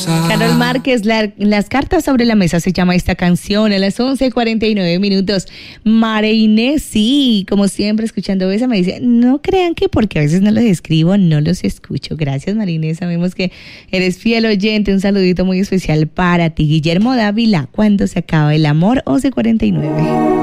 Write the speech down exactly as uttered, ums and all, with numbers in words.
Carol Márquez, la, las cartas sobre la mesa se llama esta canción a las once cuarenta y nueve minutos. María Inés, sí, como siempre escuchando esa me dice, no crean que porque a veces no los escribo, no los escucho. Gracias María Inés, sabemos que eres fiel oyente, un saludito muy especial para ti. Guillermo Dávila, ¿cuándo se acaba el amor? once cuarenta y nueve.